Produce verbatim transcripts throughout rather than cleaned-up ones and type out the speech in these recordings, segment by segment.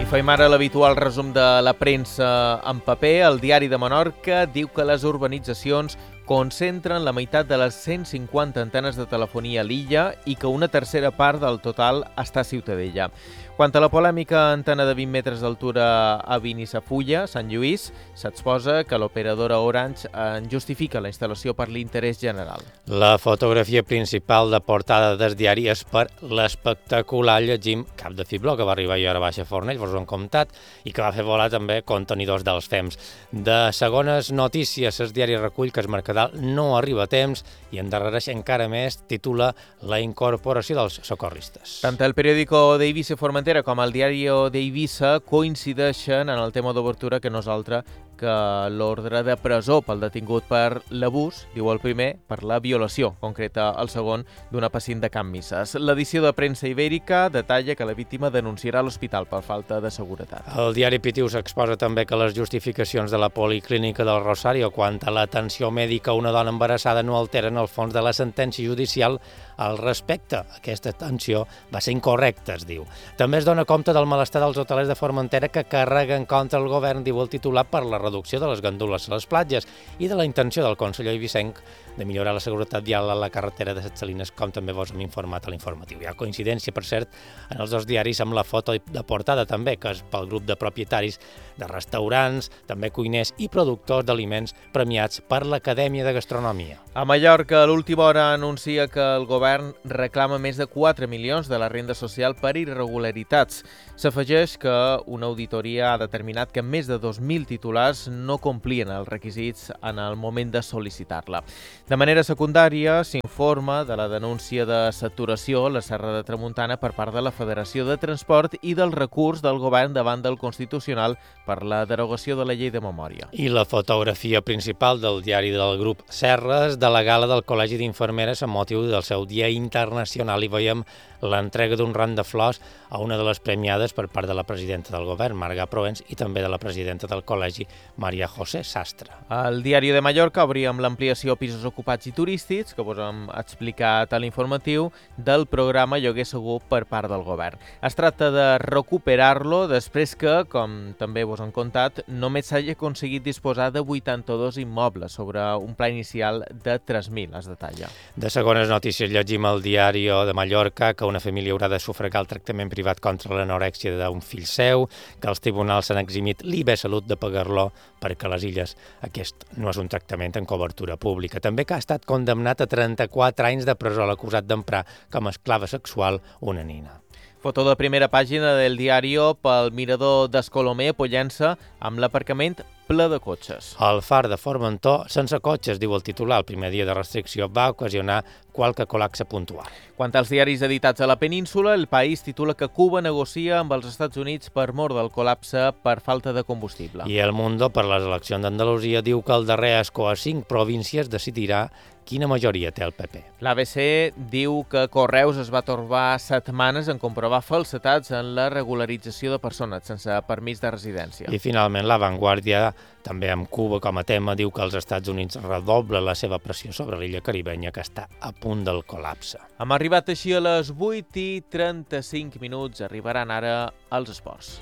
fem ara l'habitual resum de la premsa en paper. El Diari de Menorca diu que les urbanitzacions concentren la meitat de les cent cinquanta antenes de telefonia a l'illa i que una tercera part del total està a Ciutadella. Quant a la polèmica antena de vint metres d'altura a Binissafulla, Sant Lluís, s'exposa que l'operadora Orange en justifica la instal·lació per l'interès general. La fotografia principal de portada del diari és per l'espectacular, llegim, cap de fibló que va arribar i ara baixa Fornell, vos ho han comptat, i que va fer volar també contenidors dels fems. De segones notícies, el diari recull que el Mercadal no arriba a temps i endarrereix encara més, titula La incorporació dels socorristes. Tant el periòdico d'Eivissa i Formentera com el diari d'Eivissa coincideixen en el tema d'obertura que no és altre que l'ordre de presó pel detingut per l'abús, diu el primer, per la violació, concreta el segon, d'una pacient de Can Misses. L'edició de premsa ibèrica detalla que la víctima denunciarà a l'hospital per falta de seguretat. El diari Pitiu s'exposa també que les justificacions de la Policlínica del Rosario quant a l'atenció mèdica a una dona embarassada no alteren el fons de la sentència judicial al respecte. Aquesta atenció va ser incorrecta, es diu. També es dona compte del malestar dels hotelers de Formentera que carreguen contra el govern, diu el titular, per la reducció de les gandules a les platges i de la intenció del conseller eivissenc de millorar la seguretat vial a la carretera de Set Salines, com també vos hem informat a l'informatiu. Hi ha coincidència, per cert, en els dos diaris amb la foto de portada també, que és pel grup de propietaris de restaurants, també cuiners i productors d'aliments premiats per l'Acadèmia de Gastronomia. A Mallorca, a l'última hora anuncia que el govern reclama més de quatre milions de la renda social per irregularitats. S'afegeix que una auditoria ha determinat que més de dos mil titulars no complien els requisits en el moment de sol·licitar-la. De manera secundària, s'informa de la denúncia de saturació a la Serra de Tramuntana per part de la Federació de Transport i del recurs del govern davant del Constitucional per la derogació de la llei de memòria. I la fotografia principal del diari del grup Serres de la gala del Col·legi d'Infermeres amb motiu del seu Dia Internacional. Hi veiem l'entrega d'un ram de flors a una de les premiades per part de la presidenta del govern, Marga Proens, i també de la presidenta del col·legi, Maria José Sastre. El Diari de Mallorca obria amb l'ampliació a pisos ocupats i turístics, que vos hem explicat a l'informatiu, del programa Lloguer Segur per part del govern. Es tracta de recuperar-lo després que, com també vos hem contat, només s'hagi aconseguit disposar de vuitanta-dos immobles sobre un pla inicial de tres mil, es detalla. De segones notícies llegim al Diari de Mallorca que una família haurà de sufragar el tractament privat contra l'anorèxia d'un fill seu, que els tribunals s'han eximit l'I B Salut de pagar-lo perquè a les illes aquest no és un tractament en cobertura pública. També que ha estat condemnat a trenta-quatre anys de presó l'acusat d'emprar com a esclava sexual una nina. Foto de primera pàgina del Diario pel mirador d'Escolomé a Pollença amb l'aparcament ple de cotxes. El far de Formentor sense cotxes, diu el titular. El primer dia de restricció va ocasionar qualque col·lapse puntual. Quant als diaris editats a la península, El País titula que Cuba negocia amb els Estats Units per mor del col·lapse per falta de combustible. I El Mundo, per les eleccions d'Andalusia, diu que el darrer escó a cinc províncies decidirà quina majoria té el P P. L'A B C diu que Correus es va torbar setmanes en comprovar falsetats en la regularització de persones sense permís de residència. I finalment La Vanguardia, també amb Cuba com a tema, diu que els Estats Units redobla la seva pressió sobre l'illa caribenya que està a punt del col·lapse. Hem arribat així a les vuit i trenta-cinc minuts. Arribaran ara els esports.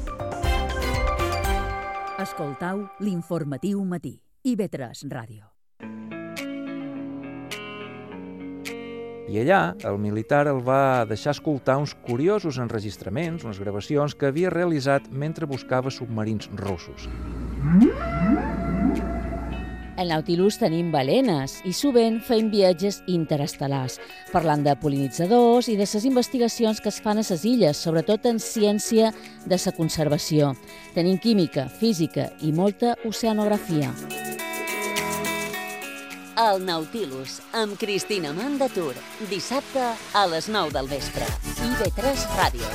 Escoltau l'informatiu matí. I ve tres Ràdio. I allà, el militar el va deixar escoltar uns curiosos enregistraments, unes gravacions que havia realitzat mentre buscava submarins russos. Al Nautilus tenim balenes i sovint fem viatges interestel·lars, parlant de pol·linitzadors i de les investigacions que es fan a les illes, sobretot en ciència de la conservació. Tenim química, física i molta oceanografia. El Nautilus, amb Cristina Mandatur, dissabte a les nou del vespre. I ve tres Ràdio.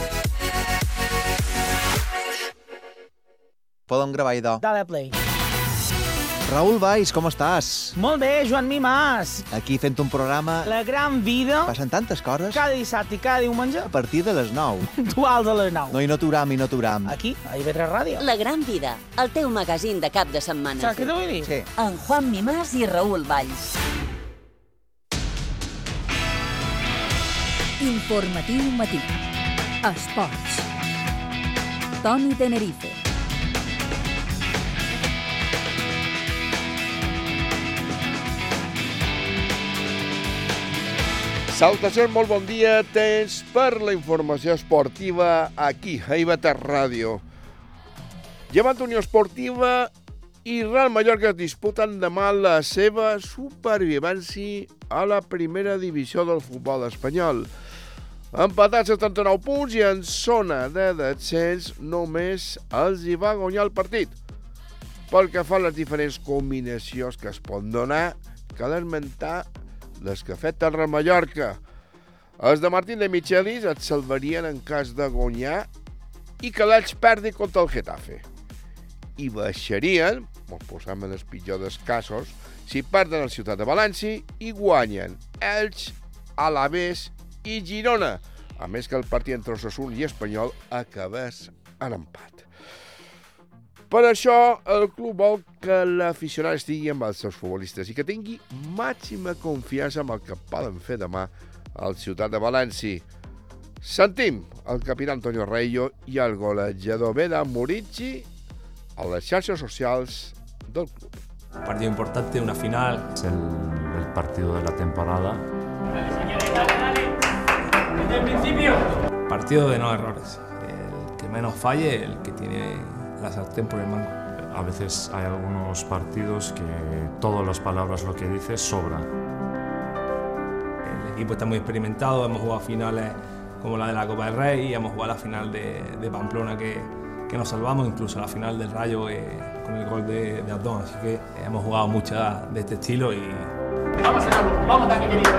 Podem gravar, idò. Dale play. Raül Valls, com estàs? Molt bé, Joan Mimàs. Aquí fent un programa... La gran vida. Passen tantes coses. Cada dissabte i cada diumenge. A partir de les nou. Duals a les nou. No, i no t'uram, i no t'uram. Aquí, a I V tres Ràdio. La gran vida, el teu magazín de cap de setmana. Saps què t'ho vull dir? Sí. En Juan Mimàs i Raül Valls. Informatiu matí. Esports. Toni Tenerife. Salutacions, molt bon dia. Temps per la informació esportiva aquí, a I B T Ràdio. Llevant Unió Esportiva i Real Mallorca es disputen demà la seva supervivència a la primera divisió del futbol espanyol. Empatats a setanta-nou punts i en zona de descens només els hi va guanyar el partit. Pel que fa a les diferents combinacions que es poden donar, cal esmentar les que ha fet el Real Mallorca. Els de Martín de Michelis et salvarien en cas de guanyar i que l'Elx perdi contra el Getafe. I baixarien, ens posem en els pitjors dels casos, si perden el Ciutat de València i guanyen Elx, Alavés i Girona, a més que el partit entre Osasuna i Espanyol acabés en empat. Per això, el club vol que l'aficionat estigui amb els seus futbolistes i que tingui màxima confiança en el que poden fer demà al Ciutat de València. Sentim el capità Antonio Reillo i el golejador Beda Murici a les xarxes socials del club. Un partido importante, una final. Es el, el partido de la temporada. Dale, señores, dale, dale. Desde el principio. Partido de no errores. El que menos falle, el que tiene la sartén por el mango. A veces hay algunos partidos que todas las palabras, lo que dices, sobra. El equipo está muy experimentado, hemos jugado finales como la de la Copa del Rey, hemos jugado la final de, de Pamplona que, que nos salvamos, incluso la final del Rayo eh, con el gol de, de Abdón, así que hemos jugado muchas de este estilo y... Vamos a hacerlo, vamos a